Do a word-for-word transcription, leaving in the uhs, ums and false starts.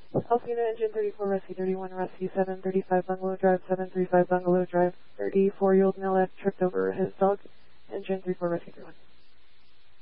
Alcina Engine thirty-four, Rescue thirty-one, Rescue seven thirty-five Bungalow Drive, seven thirty-five Bungalow Drive, thirty-four-year-old male tripped over his dog. Engine thirty-four, Rescue thirty-one.